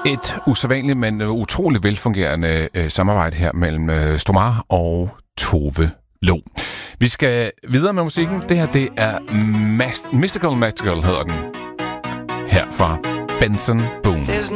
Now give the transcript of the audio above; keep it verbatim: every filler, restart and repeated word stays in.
Et usædvanligt, men utroligt velfungerende øh, samarbejde her mellem øh, Stromar og Tove Lo. Vi skal videre med musikken. Det her, det er Mas- Mystical Magical, hedder den. Her fra Benson Boone.